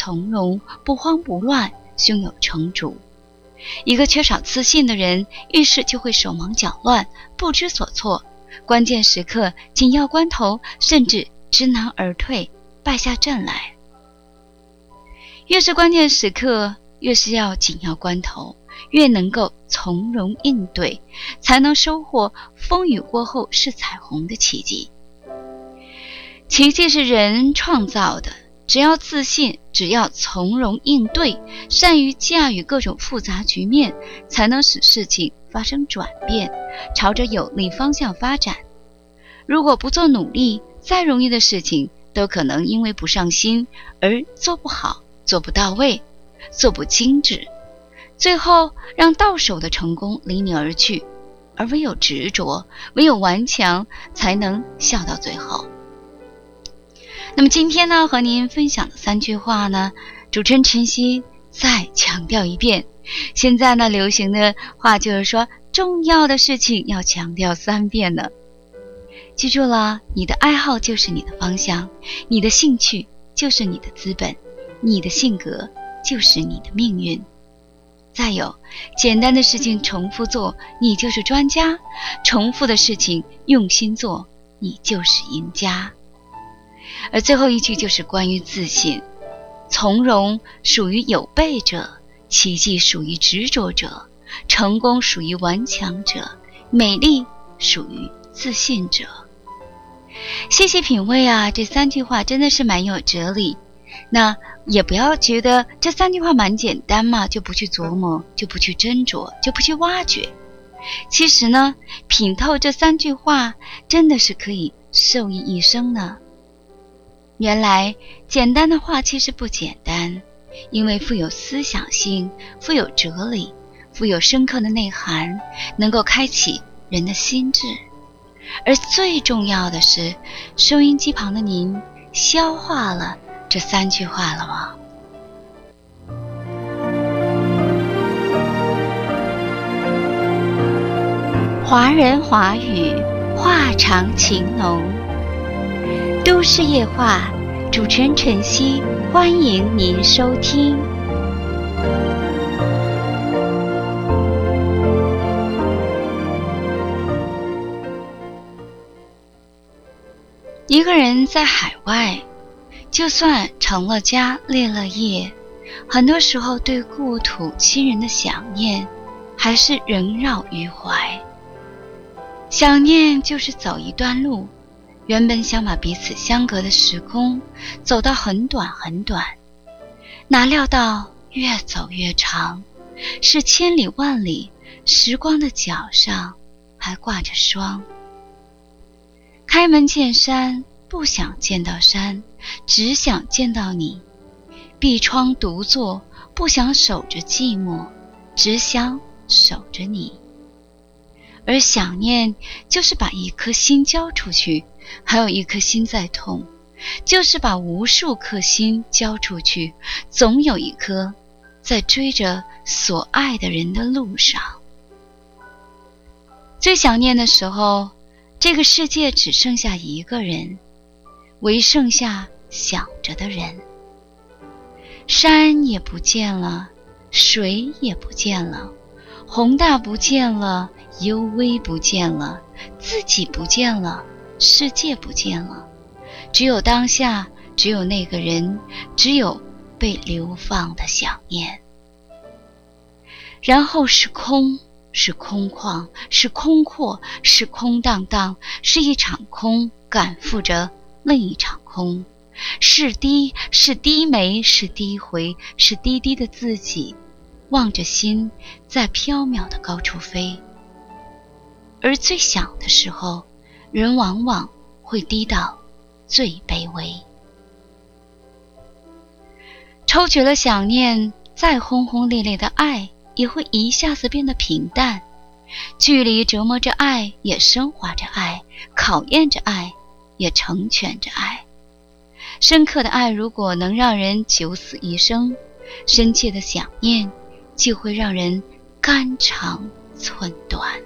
从容，不慌不乱，胸有成竹。一个缺少自信的人，遇事就会手忙脚乱，不知所措，关键时刻紧要关头甚至知难而退，败下阵来。越是关键时刻，越是要紧要关头，越能够从容应对，才能收获风雨过后是彩虹的奇迹。奇迹是人创造的，只要自信，只要从容应对，善于驾驭各种复杂局面，才能使事情发生转变，朝着有利方向发展。如果不做努力，再容易的事情都可能因为不上心而做不好，做不到位，做不精致，最后让到手的成功离你而去。而唯有执着，唯有顽强，才能笑到最后。那么今天呢，和您分享的3句话呢，主持人晨曦再强调一遍。现在呢，流行的话就是说，重要的事情要强调3遍呢。记住了，你的爱好就是你的方向，你的兴趣就是你的资本，你的性格就是你的命运。再有，简单的事情重复做，你就是专家；重复的事情用心做，你就是赢家。而最后一句就是关于自信，从容属于有备者，奇迹属于执着者，成功属于顽强者，美丽属于自信者。细细品味啊，这3句话真的是蛮有哲理。那也不要觉得这3句话蛮简单嘛，就不去琢磨，就不去斟酌，就不去挖掘。其实呢，品透这3句话真的是可以受益一生呢。原来简单的话其实不简单，因为富有思想性，富有哲理，富有深刻的内涵，能够开启人的心智。而最重要的是，收音机旁的您消化了这3句话了吗？华人华语，话长情浓。都市夜话，主持人晨曦，欢迎您收听。一个人在海外，就算成了家立了业，很多时候对故土亲人的想念还是萦绕于怀。想念就是走一段路，原本想把彼此相隔的时空走到很短很短，哪料到越走越长，是千里万里，时光的脚上还挂着霜。开门见山，不想见到山，只想见到你。闭窗独坐，不想守着寂寞，只想守着你。而想念就是把一颗心交出去，还有一颗心在痛，就是把无数颗心交出去，总有一颗在追着所爱的人的路上。最想念的时候，这个世界只剩下一个人，唯剩下想着的人。山也不见了，水也不见了，宏大不见了，幽微不见了，自己不见了，世界不见了，只有当下，只有那个人，只有被流放的想念。然后是空，是空旷，是空阔，是空荡荡，是一场空赶赴着另一场空，是低，是低眉，是低回，是低低的自己，望着心在缥缈的高处飞。而最想的时候，人往往会低到最卑微。抽取了想念，再轰轰烈烈的爱也会一下子变得平淡。距离折磨着爱，也升华着爱，考验着爱，也成全着爱。深刻的爱如果能让人九死一生，深切的想念就会让人肝肠寸断。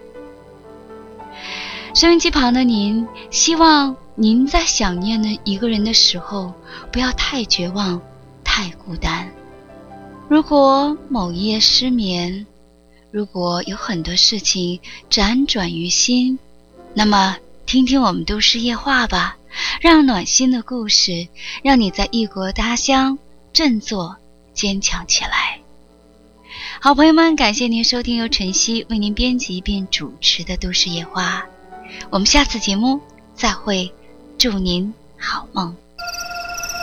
收音机旁的您，希望您在想念的一个人的时候，不要太绝望，太太孤单。如果某一夜失眠，如果有很多事情辗转于心，那么听听我们都市夜话吧，让暖心的故事让你在异国他乡振作坚强起来。好朋友们，感谢您收听由晨曦为您编辑并主持的都市夜话，我们下次节目再会，祝您好梦。